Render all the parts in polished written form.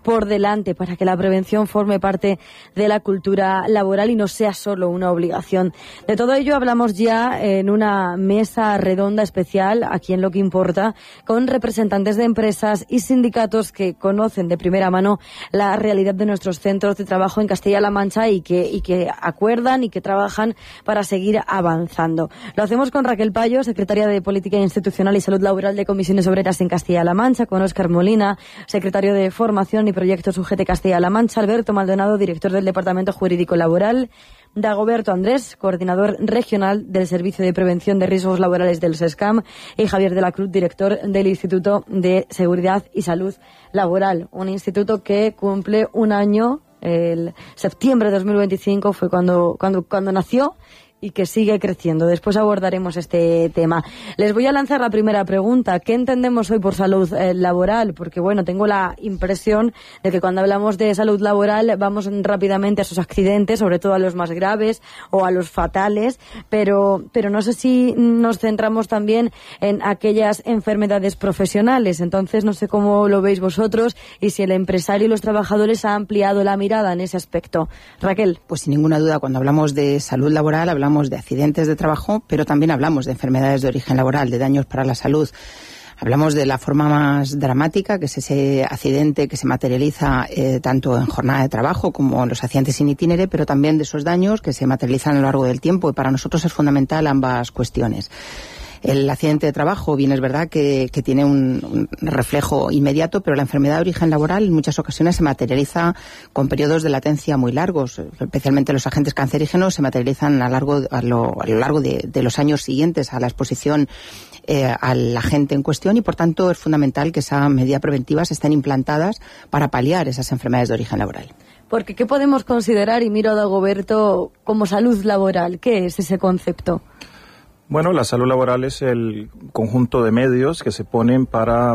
por delante para que la prevención forme parte de la cultura laboral y no sea solo una obligación. De todo ello hablamos ya en una mesa redonda especial, aquí en Lo que Importa, con representantes de empresas y sindicatos que conocen de primera mano la realidad de nuestros centros de trabajo en Castilla-La Mancha y que acuerdan y que trabajan para seguir avanzando. Lo hacemos con Raquel Payo, secretaria de Política Institucional y Salud Laboral de Comisiones Obreras en Castilla-La Mancha, con Óscar Molina, secretario de Formación y Proyectos UGT Castilla-La Mancha, Alberto Maldonado, director del Departamento Jurídico Laboral, Dagoberto Andrés, coordinador regional del Servicio de Prevención de Riesgos Laborales del SESCAM, y Javier de la Cruz, director del Instituto de Seguridad y Salud Laboral, un instituto que cumple un año. El septiembre de 2025 fue cuando nació y que sigue creciendo. Después abordaremos este tema. Les voy a lanzar la primera pregunta. ¿Qué entendemos hoy por salud laboral? Porque, bueno, tengo la impresión de que cuando hablamos de salud laboral vamos rápidamente a esos accidentes, sobre todo a los más graves o a los fatales, pero no sé si nos centramos también en aquellas enfermedades profesionales. Entonces, no sé cómo lo veis vosotros y si el empresario y los trabajadores han ampliado la mirada en ese aspecto. Raquel. Pues sin ninguna duda, cuando hablamos de salud laboral hablamos de accidentes de trabajo, pero también hablamos de enfermedades de origen laboral, de daños para la salud. Hablamos de la forma más dramática, que es ese accidente que se materializa tanto en jornada de trabajo como en los accidentes in itinere, pero también de esos daños que se materializan a lo largo del tiempo, y para nosotros es fundamental ambas cuestiones. El accidente de trabajo, bien es verdad que tiene un reflejo inmediato, pero la enfermedad de origen laboral en muchas ocasiones se materializa con periodos de latencia muy largos. Especialmente los agentes cancerígenos se materializan a lo largo de los años siguientes a la exposición al agente en cuestión, y por tanto es fundamental que esas medidas preventivas estén implantadas para paliar esas enfermedades de origen laboral. Porque ¿qué podemos considerar, y miro a Dagoberto, como salud laboral? ¿Qué es ese concepto? Bueno, la salud laboral es el conjunto de medios que se ponen para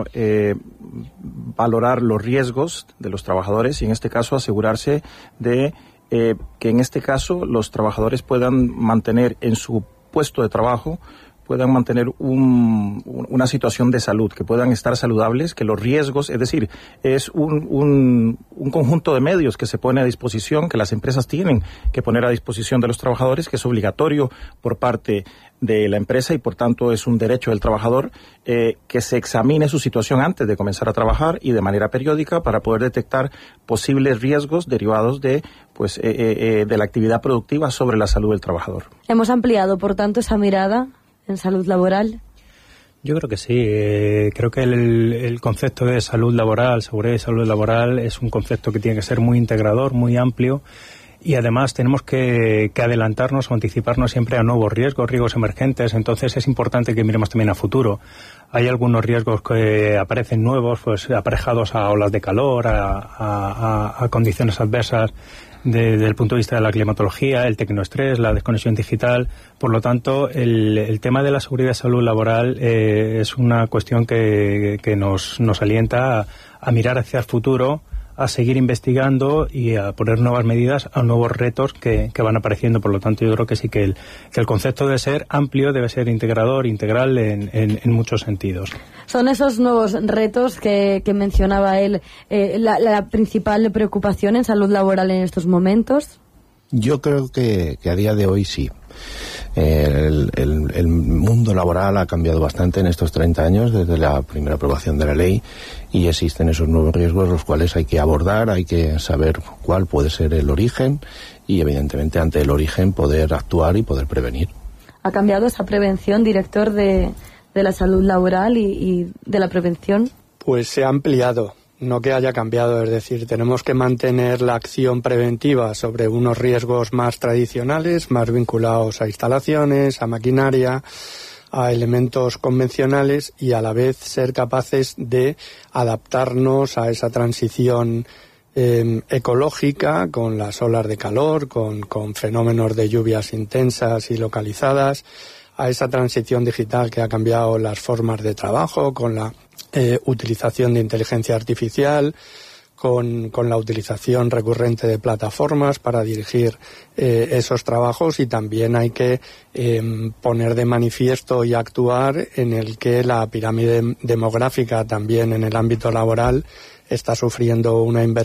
valorar los riesgos de los trabajadores y en este caso asegurarse de que en este caso los trabajadores puedan mantener en su puesto de trabajo, puedan mantener una situación de salud, que puedan estar saludables, que los riesgos, es decir, es un conjunto de medios que se pone a disposición, que las empresas tienen que poner a disposición de los trabajadores, que es obligatorio por parte de la empresa y por tanto es un derecho del trabajador que se examine su situación antes de comenzar a trabajar y de manera periódica para poder detectar posibles riesgos derivados de la actividad productiva sobre la salud del trabajador. ¿Hemos ampliado, por tanto, esa mirada en salud laboral? Yo creo que sí. Creo que el concepto de salud laboral, seguridad y salud laboral es un concepto que tiene que ser muy integrador, muy amplio, y además tenemos que adelantarnos o anticiparnos siempre a nuevos riesgos emergentes. Entonces es importante que miremos también a futuro. Hay algunos riesgos que aparecen nuevos, pues aparejados a olas de calor, a condiciones adversas desde el punto de vista de la climatología, el tecnoestrés, la desconexión digital. Por lo tanto, el tema de la seguridad y salud laboral es una cuestión que nos alienta a mirar hacia el futuro, a seguir investigando y a poner nuevas medidas a nuevos retos que van apareciendo. Por lo tanto, yo creo que sí que el concepto debe ser amplio, debe ser integrador, integral en muchos sentidos. Son esos nuevos retos que mencionaba él la principal preocupación en salud laboral en estos momentos. Yo creo que a día de hoy sí. El mundo laboral ha cambiado bastante en estos 30 años desde la primera aprobación de la ley, y existen esos nuevos riesgos los cuales hay que abordar, hay que saber cuál puede ser el origen y evidentemente ante el origen poder actuar y poder prevenir. ¿Ha cambiado esa prevención, director de la salud laboral y de la prevención? Pues se ha ampliado. No que haya cambiado, es decir, tenemos que mantener la acción preventiva sobre unos riesgos más tradicionales, más vinculados a instalaciones, a maquinaria, a elementos convencionales, y a la vez ser capaces de adaptarnos a esa transición ecológica, con las olas de calor, con fenómenos de lluvias intensas y localizadas, a esa transición digital que ha cambiado las formas de trabajo, con la utilización de inteligencia artificial, con la utilización recurrente de plataformas para dirigir esos trabajos, y también hay que poner de manifiesto y actuar en el que la pirámide demográfica también en el ámbito laboral está sufriendo una inversión